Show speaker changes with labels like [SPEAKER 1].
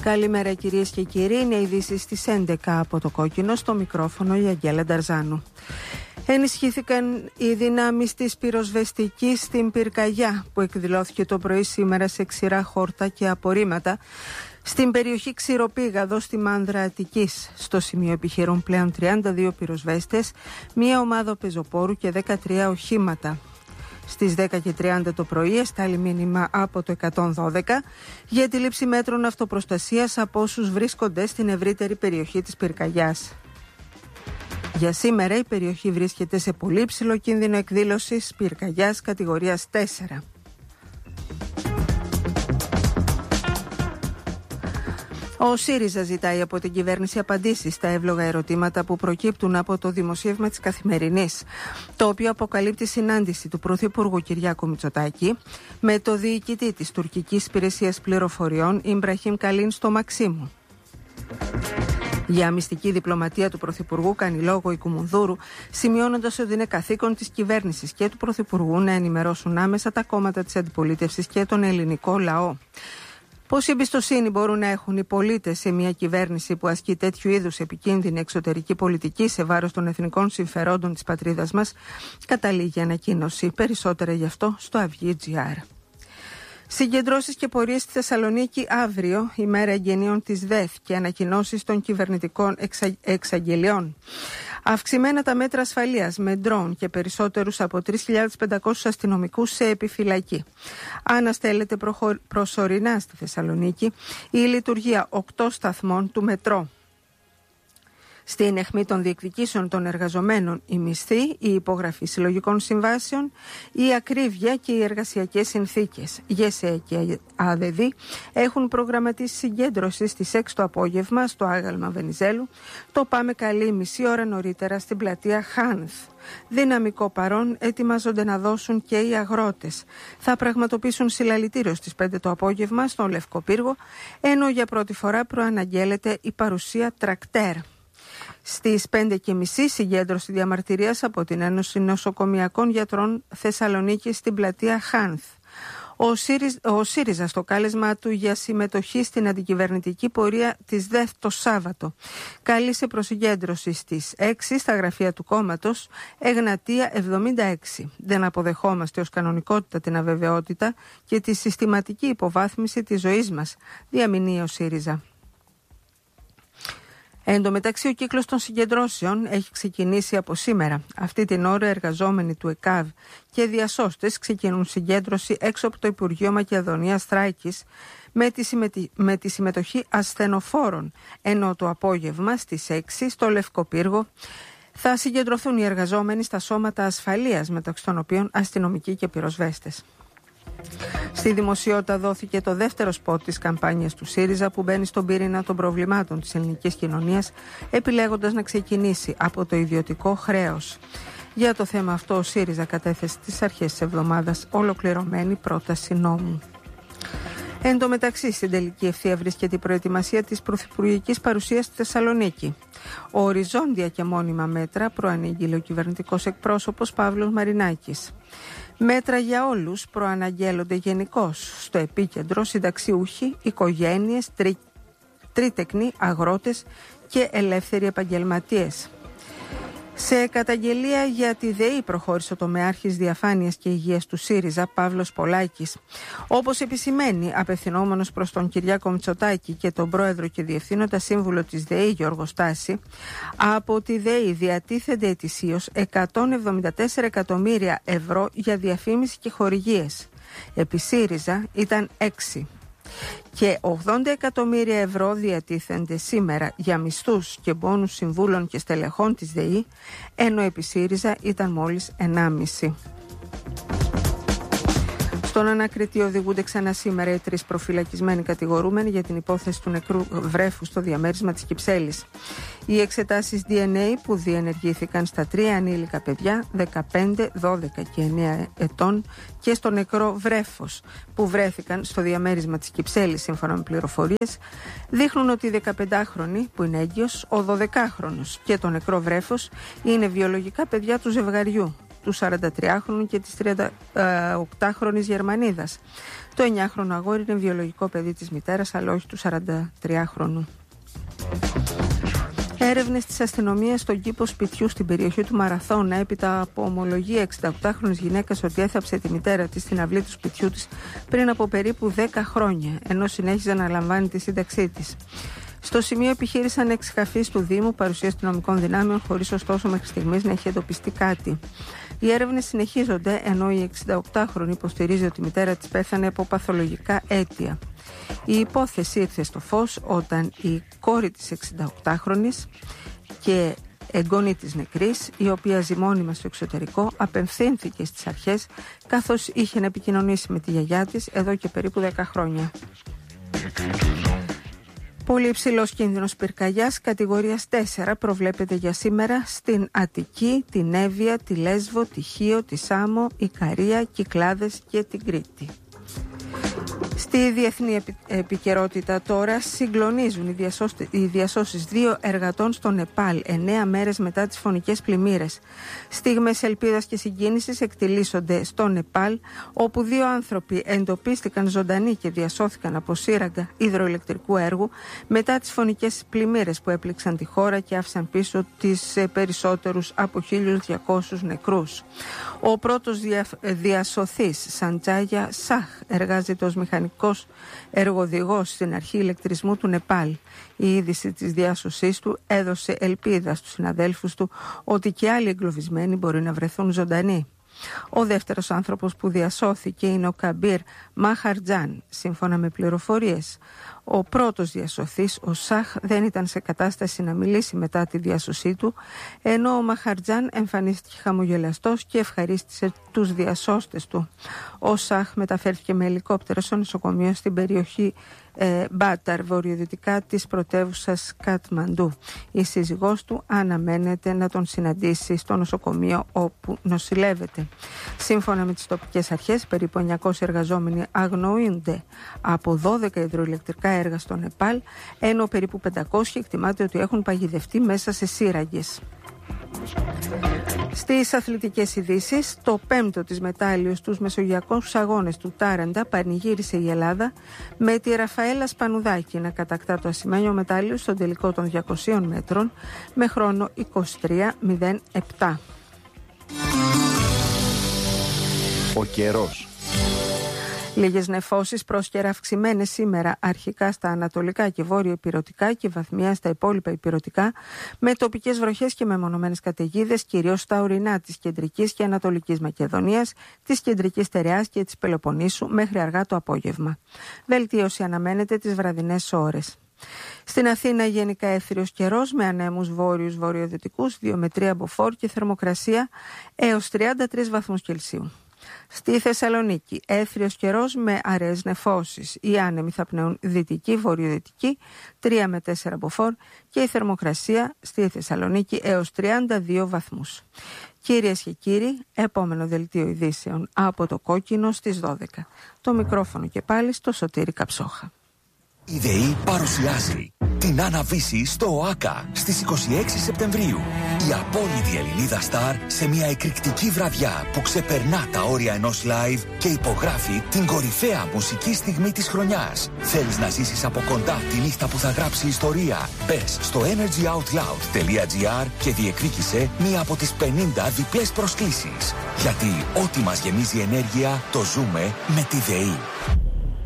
[SPEAKER 1] Καλημέρα κυρίες και κύριοι, είναι ειδήσεις στις 11 από το Κόκκινο, στο μικρόφωνο η Αγγέλα Νταρζάνου. Ενισχύθηκαν οι δυνάμεις της πυροσβεστικής στην Πυρκαγιά, που εκδηλώθηκε το πρωί σήμερα σε ξηρά χόρτα και απορρίμματα στην περιοχή Ξηροπήγαδο στη Μάνδρα Αττικής. Στο σημείο επιχειρούν πλέον 32 πυροσβέστες, μία ομάδα πεζοπόρου και 13 οχήματα. Στις 10:30 το πρωί εστάλει μήνυμα από το 112 για τη λήψη μέτρων αυτοπροστασίας από όσους βρίσκονται στην ευρύτερη περιοχή της Πυρκαγιάς. Για σήμερα η περιοχή βρίσκεται σε πολύ υψηλό κίνδυνο εκδήλωσης πυρκαγιάς κατηγορίας 4. Ο ΣΥΡΙΖΑ ζητάει από την κυβέρνηση απαντήσεις στα εύλογα ερωτήματα που προκύπτουν από το δημοσίευμα της Καθημερινής, το οποίο αποκαλύπτει συνάντηση του Πρωθυπουργού Κυριάκου Μητσοτάκη με το διοικητή της τουρκικής υπηρεσίας πληροφοριών Ιμπραχήμ Καλίν στο Μαξίμου. Για μυστική διπλωματία του Πρωθυπουργού κάνει λόγο η Κουμουνδούρου, σημειώνοντας ότι είναι καθήκον της κυβέρνησης και του Πρωθυπουργού να ενημερώσουν άμεσα τα κόμματα της αντιπολίτευσης και τον ελληνικό λαό. Πόση εμπιστοσύνη μπορούν να έχουν οι πολίτες σε μια κυβέρνηση που ασκεί τέτοιου είδους επικίνδυνη εξωτερική πολιτική σε βάρος των εθνικών συμφερόντων της πατρίδας μας, καταλήγει ανακοίνωση. Περισσότερα γι' αυτό στο Αυγή.gr. Συγκεντρώσεις και πορείες στη Θεσσαλονίκη αύριο, ημέρα εγγενείων της ΔΕΘ και ανακοινώσεις των κυβερνητικών εξαγγελιών. Αυξημένα τα μέτρα ασφαλείας με ντρόουν και περισσότερους από 3.500 αστυνομικούς σε επιφυλακή. Αναστέλλεται προσωρινά στη Θεσσαλονίκη η λειτουργία 8 σταθμών του μετρό. Στην αιχμή των διεκδικήσεων των εργαζομένων, η μισθή, η υπογραφή συλλογικών συμβάσεων, η ακρίβεια και οι εργασιακές συνθήκες. ΓΕΣΕ και ΑΔΔ έχουν προγραμματίσει συγκέντρωση στις 6 το απόγευμα στο Άγαλμα Βενιζέλου. Το πάμε καλή μισή ώρα νωρίτερα στην πλατεία Χάνθ. Δυναμικό παρόν ετοιμάζονται να δώσουν και οι αγρότες. Θα πραγματοποιήσουν συλλαλητήριο στις 5 το απόγευμα στον Λευκό Πύργο, ενώ για πρώτη φορά προαναγγέλλεται η παρουσία τρακτέρ. Στις 5:30 συγκέντρωση διαμαρτυρίας από την Ένωση Νοσοκομιακών Γιατρών Θεσσαλονίκης στην πλατεία Χάνθ. Ο ΣΥΡΙΖΑ στο κάλεσμα του για συμμετοχή στην αντικυβερνητική πορεία της ΔΕΘ το Σάββατο καλεί σε προσυγκέντρωση στις 6 στα γραφεία του κόμματος, Εγνατία 76. Δεν αποδεχόμαστε ως κανονικότητα την αβεβαιότητα και τη συστηματική υποβάθμιση της ζωής μας, διαμηνύει ο ΣΥΡΙΖΑ. Εν τω μεταξύ, ο κύκλος των συγκεντρώσεων έχει ξεκινήσει από σήμερα. Αυτή την ώρα, εργαζόμενοι του ΕΚΑΒ και διασώστες ξεκινούν συγκέντρωση έξω από το Υπουργείο Μακεδονίας Θράκης με τη συμμετοχή ασθενοφόρων. Ενώ το απόγευμα στις 6 στο Λευκό Πύργο θα συγκεντρωθούν οι εργαζόμενοι στα σώματα ασφαλείας, μεταξύ των οποίων αστυνομικοί και πυροσβέστες. Στη δημοσιότητα δόθηκε το δεύτερο σποτ της καμπάνιας του ΣΥΡΙΖΑ, που μπαίνει στον πυρήνα των προβλημάτων της ελληνικής κοινωνίας, επιλέγοντας να ξεκινήσει από το ιδιωτικό χρέος. Για το θέμα αυτό ο ΣΥΡΙΖΑ κατέθεσε στις αρχές της εβδομάδας ολοκληρωμένη πρόταση νόμου. Εν τω μεταξύ, στην τελική ευθεία βρίσκεται η προετοιμασία της πρωθυπουργικής παρουσίας στη Θεσσαλονίκη. Οριζόντια και μόνιμα μέτρα προανήγγειλε ο κυβερνητικός εκπρόσωπος Παύλος Μαρινάκης. Μέτρα για όλους προαναγγέλλονται γενικώς. Στο επίκεντρο συνταξιούχοι, οικογένειες, τρίτεκνοι, αγρότες και ελεύθεροι επαγγελματίες. Σε καταγγελία για τη ΔΕΗ προχώρησε ο τομεάρχης Διαφάνειας και Υγείας του ΣΥΡΙΖΑ, Παύλος Πολάκης. Όπως επισημαίνει, απευθυνόμενος προς τον Κυριάκο Μητσοτάκη και τον πρόεδρο και διευθύνοντα σύμβουλο της ΔΕΗ Γιώργο Στάση, από τη ΔΕΗ διατίθενται ετησίως 174 εκατομμύρια ευρώ για διαφήμιση και χορηγίες. Επί ΣΥΡΙΖΑ ήταν 6. Και 80 εκατομμύρια ευρώ διατίθενται σήμερα για μισθούς και μπόνους συμβούλων και στελεχών της ΔΕΗ, ενώ επί ΣΥΡΙΖΑ ήταν μόλις 1,5. Στον ανακριτή οδηγούνται ξανά σήμερα οι 3 προφυλακισμένοι κατηγορούμενοι για την υπόθεση του νεκρού βρέφου στο διαμέρισμα της Κυψέλης. Οι εξετάσεις DNA που διενεργήθηκαν στα 3 ανήλικα παιδιά 15, 12 και 9 ετών και στο νεκρό βρέφος που βρέθηκαν στο διαμέρισμα της Κυψέλης, σύμφωνα με πληροφορίες, δείχνουν ότι η 15χρονη που είναι έγκυος, ο 12χρονος και το νεκρό βρέφος είναι βιολογικά παιδιά του ζευγαριού. του 43χρονου και της 38χρονης Γερμανίδας. Το 9χρονο αγόρι είναι βιολογικό παιδί της μητέρας, αλλά όχι του 43χρονου. Έρευνες της αστυνομίας στον κήπο σπιτιού στην περιοχή του Μαραθώνα, έπειτα από ομολογία 68χρονης γυναίκας ότι έθαψε τη μητέρα της στην αυλή του σπιτιού της πριν από περίπου 10 χρόνια, ενώ συνέχιζε να λαμβάνει τη σύνταξή της. Στο σημείο επιχείρησαν εξκαφείς του Δήμου, παρουσία αστυνομικών δυνάμεων, χωρίς ωστόσο μέχρι στιγμής να έχει εντοπιστεί κάτι. Οι έρευνες συνεχίζονται, ενώ η 68χρονη υποστηρίζει ότι η μητέρα της πέθανε από παθολογικά αίτια. Η υπόθεση ήρθε στο φως όταν η κόρη της 68χρονης και εγγόνη της νεκρής, η οποία ζει μόνιμα στο εξωτερικό, απευθύνθηκε στις αρχές καθώς είχε να επικοινωνήσει με τη γιαγιά της εδώ και περίπου 10 χρόνια. Πολύ υψηλός κίνδυνος πυρκαγιάς κατηγορίας 4 προβλέπεται για σήμερα στην Αττική, την Εύβοια, τη Λέσβο, τη Χίο, τη Σάμο, Ικαρία, Κυκλάδες και την Κρήτη. Στη διεθνή επικαιρότητα τώρα, συγκλονίζουν οι διασώσεις 2 εργατών στο Νεπάλ 9 μέρες μετά τις φωνικές πλημμύρες. Στιγμές ελπίδας και συγκίνησης εκτιλήσονται στο Νεπάλ, όπου 2 άνθρωποι εντοπίστηκαν ζωντανοί και διασώθηκαν από σύραγγα υδροηλεκτρικού έργου μετά τις φωνικές πλημμύρες που έπληξαν τη χώρα και άφησαν πίσω τις περισσότερους από 1.200 νεκρούς. Ο πρώτος διασωθής, Σαντζάγια Σαχ, εργάζεται ως μηχανικός εργοδηγός στην αρχή ηλεκτρισμού του Νεπάλ. Η είδηση της διάσωσής του έδωσε ελπίδα στους συναδέλφους του ότι και άλλοι εγκλωβισμένοι μπορεί να βρεθούν ζωντανοί. Ο δεύτερος άνθρωπος που διασώθηκε είναι ο Καμπίρ Μαχαρτζάν, σύμφωνα με πληροφορίες. Ο πρώτος διασωθής, ο Σαχ, δεν ήταν σε κατάσταση να μιλήσει μετά τη διάσωσή του, ενώ ο Μαχαρτζάν εμφανίστηκε χαμογελαστός και ευχαρίστησε τους διασώστες του. Ο Σαχ μεταφέρθηκε με ελικόπτερο στο νοσοκομείο στην περιοχή Μπάταρ, βορειοδυτικά της πρωτεύουσας Κατμαντού. Η σύζυγός του αναμένεται να τον συναντήσει στο νοσοκομείο όπου νοσηλεύεται. Σύμφωνα με τις τοπικές αρχές, περίπου 900 εργαζόμενοι αγνοούνται από 12 υδροηλεκτρικά έργα στο Νεπάλ, ενώ περίπου 500 εκτιμάται ότι έχουν παγιδευτεί μέσα σε σύραγγες. Στις αθλητικές ειδήσεις, το 5ο της μετάλλιος στους μεσογειακούς αγώνες του Τάραντα πανηγύρισε η Ελλάδα με τη Ραφαέλα Σπανουδάκη να κατακτά το ασημένιο μετάλλιο στον τελικό των 200 μέτρων με χρόνο 23.07.
[SPEAKER 2] Ο καιρός.
[SPEAKER 1] Λίγες νεφώσεις πρόσκαιρα αυξημένες σήμερα, αρχικά στα ανατολικά και βόρειο ηπειρωτικά και βαθμία στα υπόλοιπα ηπειρωτικά, με τοπικές βροχές και μεμονωμένες καταιγίδες, κυρίως στα ορεινά της κεντρικής και ανατολικής Μακεδονίας, της κεντρικής Στερεάς και της Πελοποννήσου μέχρι αργά το απόγευμα. Βελτίωση αναμένεται τις βραδινές ώρες. Στην Αθήνα γενικά έθριος καιρός με ανέμους βόρειους βορειοδυτικούς, 2 με 3 μποφόρ και θερμοκρασία έως 33 βαθμούς Κελσίου. Στη Θεσσαλονίκη έθριος καιρός με αραιές νεφώσεις. Οι άνεμοι θα πνέουν δυτική-βορειοδυτική 3 με 4 μποφόρ και η θερμοκρασία στη Θεσσαλονίκη έως 32 βαθμούς. Κυρίες και κύριοι, επόμενο δελτίο ειδήσεων από το Κόκκινο στις 12. Το μικρόφωνο και πάλι στο Σωτήρη Καψόχα.
[SPEAKER 3] Η ΔΕΗ παρουσιάζει την Άννα-Βύση στο ΟΑΚΑ στις 26 Σεπτεμβρίου. Η απόλυτη Ελληνίδα στάρ σε μια εκρηκτική βραδιά που ξεπερνά τα όρια ενός live και υπογράφει την κορυφαία μουσική στιγμή της χρονιάς. Θέλεις να ζήσεις από κοντά τη νύχτα που θα γράψει ιστορία? Μπες στο energyoutloud.gr και διεκδίκησε μία από τις 50 διπλές προσκλήσεις. Γιατί ό,τι μας γεμίζει ενέργεια το ζούμε με τη ΔΕΗ.